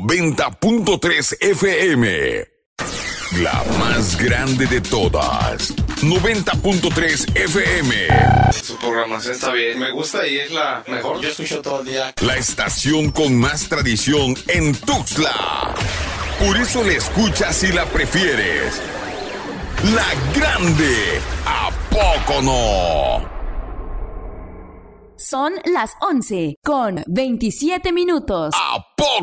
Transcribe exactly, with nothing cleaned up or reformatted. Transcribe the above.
noventa punto tres F M. La más grande de todas. noventa punto tres F M. Su programación está bien. Me gusta y es la mejor. Yo escucho todo el día. La estación con más tradición en Tuxtla. Por eso la escuchas y la prefieres. La grande. ¿A poco no? Son las once con veintisiete minutos. ¿A poco?